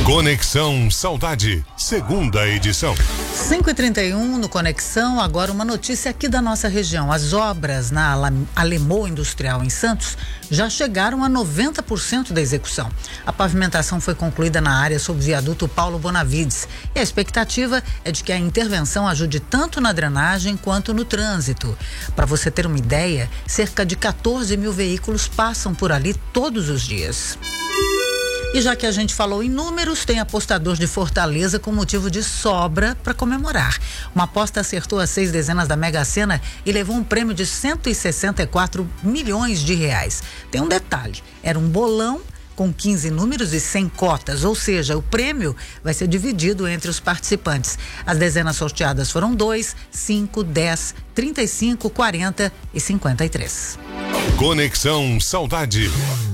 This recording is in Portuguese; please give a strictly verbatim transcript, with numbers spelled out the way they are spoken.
Conexão Saudade, segunda edição. cinco e trinta e um no Conexão, agora uma notícia aqui da nossa região. As obras na Alemô Industrial em Santos já chegaram a noventa por cento da execução. A pavimentação foi concluída na área sob o viaduto Paulo Bonavides e a expectativa é de que a intervenção ajude tanto na drenagem quanto no trânsito. Para você ter uma ideia, cerca de quatorze mil veículos passam por ali todos os dias. E já que a gente falou em números, tem apostador de Fortaleza com motivo de sobra para comemorar. Uma aposta acertou as seis dezenas da Mega Sena e levou um prêmio de cento e sessenta e quatro milhões de reais. Tem um detalhe, era um bolão com quinze números e cem cotas, ou seja, o prêmio vai ser dividido entre os participantes. As dezenas sorteadas foram dois, cinco, dez, trinta e cinco, quarenta e cinquenta e três. Conexão Saudade.